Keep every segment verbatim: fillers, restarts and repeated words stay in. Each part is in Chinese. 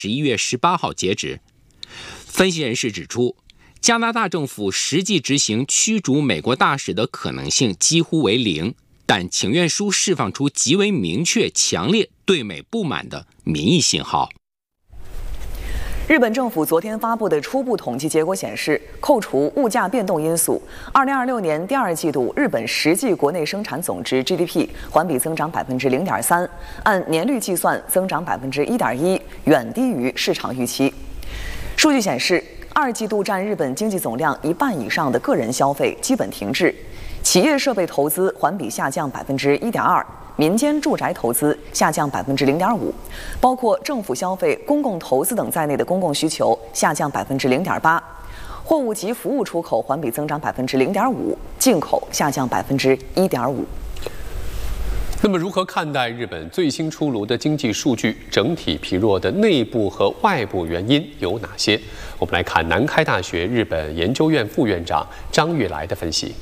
十一月十八号截止。分析人士指出，加拿大政府实际执行驱逐美国大使的可能性几乎为零，但请愿书释放出极为明确、强烈对美不满的民意信号。 日本政府昨天发布的初步统计结果显示，扣除物价变动因素，二零二六年第二季度日本实际国内生产总值 G D P 环比增长百分之零点三，按年率计算增长百分之一点一，远低于市场预期。数据显示，二季度占日本经济总量一半以上的个人消费基本停滞，企业设备投资环比下降百分之一点二。民间住宅投资下降百分之零点五，包括政府消费、公共投资等在内的公共需求下降百分之零点八，货物及服务出口环比增长百分之零点五，进口下降百分之一点五。 那么，如何看待日本最新出炉的经济数据整体疲弱的内部和外部原因有哪些？我们来看南开大学日本研究院副院长张玉来的分析。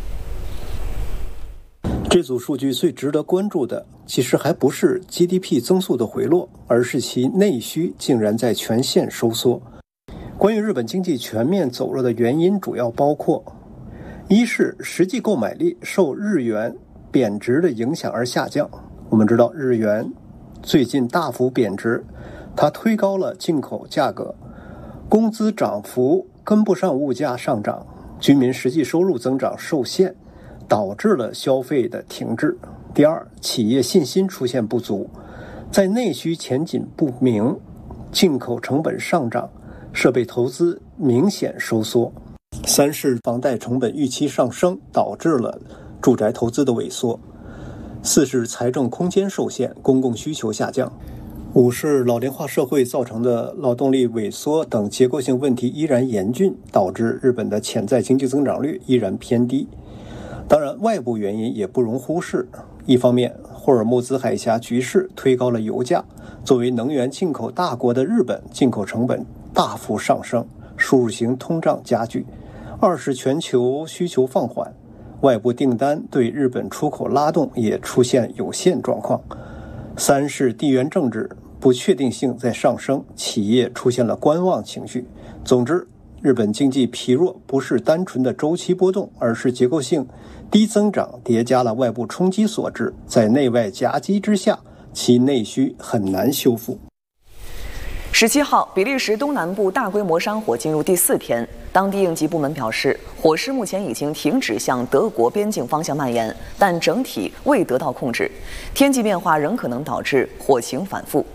这组数据最值得关注的，其实还不是 G D P 增速的回落，而是其内需竟然在全线收缩。关于日本经济全面走弱的原因，主要包括：一是实际购买力受日元贬值的影响而下降。我们知道日元最近大幅贬值，它推高了进口价格，工资涨幅跟不上物价上涨，居民实际收入增长受限，导致了消费的停滞。第二，企业信心出现不足，在内需前景不明、进口成本上涨、设备投资明显收缩。三是房贷成本预期上升，导致了住宅投资的萎缩。四是财政空间受限，公共需求下降。五是老龄化社会造成的劳动力萎缩等结构性问题依然严峻，导致日本的潜在经济增长率依然偏低。当然，外部原因也不容忽视。一方面，霍尔木兹海峡局势推高了油价，作为能源进口大国的日本，进口成本大幅上升，输入型通胀加剧。二是全球需求放缓，外部订单对日本出口拉动也出现有限状况。三是地缘政治不确定性在上升，企业出现了观望情绪。总之，日本经济疲弱不是单纯的周期波动，而是结构性低增长叠加了外部冲击所致，在内外夹击之下，其内需很难修复。 十七号，比利时东南部大规模山火进入第四天，当地应急部门表示，火势目前已经停止向德国边境方向蔓延，但整体未得到控制，天气变化仍可能导致火情反复。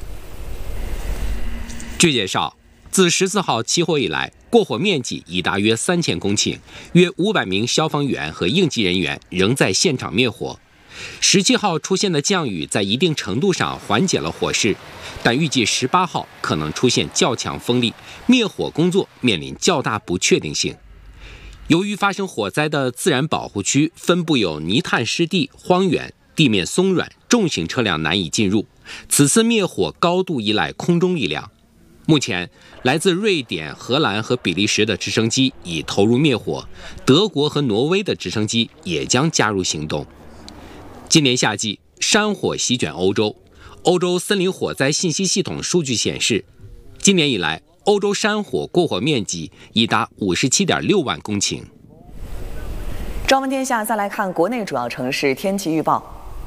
据介绍，自十四号起火以来，过火面积已达约三千公顷，约五百名消防员和应急人员仍在现场灭火。十七号出现的降雨在一定程度上缓解了火势，但预计十八号可能出现较强风力，灭火工作面临较大不确定性。由于发生火灾的自然保护区分布有泥炭湿地、荒原，地面松软，重型车辆难以进入，此次灭火高度依赖空中力量。目前，来自瑞典、荷兰和比利时的直升机已投入灭火，德国和挪威的直升机也将加入行动。今年夏季，山火席卷欧洲。欧洲森林火灾信息系统数据显示，今年以来，欧洲山火过火面积已达五十七点六万公顷。 朝闻天下，再来看国内主要城市天气预报。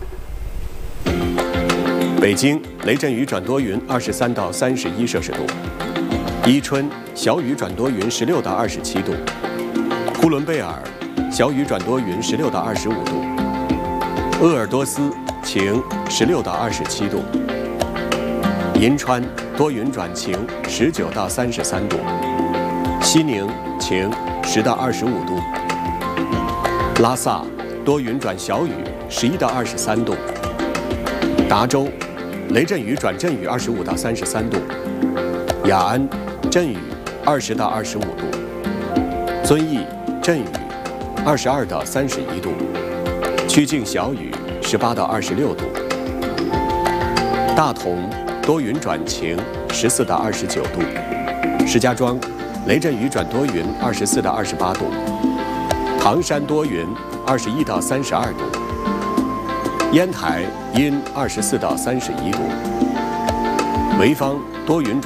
北京雷阵雨转多云，二十三到三十一摄氏度；伊春小雨转多云，十六到二十七度；呼伦贝尔小雨转多云，十六到二十五度；鄂尔多斯晴，十六到二十七度；银川多云转晴，十九到三十三度；西宁晴，十到二十五度；拉萨多云转小雨，十一到二十三度；达州雷阵雨转阵雨，二十五到三十三度；雅安阵雨，二十到二十五度；遵义阵雨，二十二到三十一度；曲靖小雨，十八到二十六度；大同多云转晴，十四到二十九度；石家庄雷阵雨转多云，二十四到二十八度；唐山多云，二十一到三十二度；烟台阴，二十四到三十一度；潍坊多云转